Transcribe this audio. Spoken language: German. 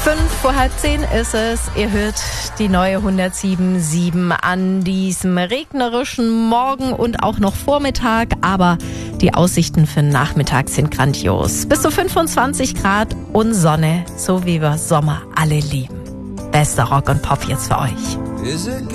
5:30 ist es. Ihr hört die neue 107.7 an diesem regnerischen Morgen und auch noch Vormittag. Aber die Aussichten für den Nachmittag sind grandios. Bis zu 25 Grad und Sonne, so wie wir Sommer alle lieben. Bester Rock und Pop jetzt für euch.